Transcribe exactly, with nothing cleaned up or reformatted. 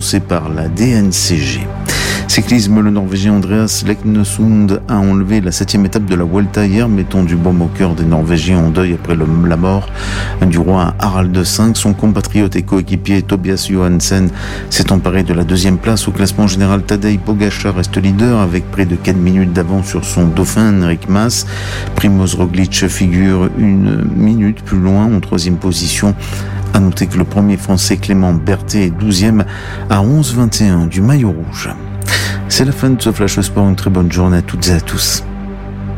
annoncé par la D N C G. Cyclisme, le Norvégien Andreas Leknesund a enlevé la septième étape de la Vuelta hier, mettant du baume au cœur des Norvégiens en deuil après le, la mort du roi Harald V. Son compatriote et coéquipier Tobias Johansen s'est emparé de la deuxième place au classement général. Tadej Pogačar reste leader avec près de quatre minutes d'avance sur son dauphin Enric Mas. Primož Roglič figure une minute plus loin en troisième position. À noter que le premier français Clément Berthet est douzième à onze vingt et un du maillot rouge. C'est la fin de ce Flash Sport. Une très bonne journée à toutes et à tous.